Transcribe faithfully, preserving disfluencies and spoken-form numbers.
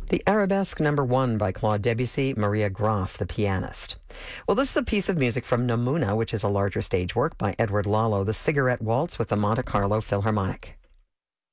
The Arabesque Number One by Claude Debussy, Maria Graf, the pianist. Well, this is a piece of music from Namuna, which is a larger stage work by Edward Lalo, the Cigarette Waltz with the Monte Carlo Philharmonic.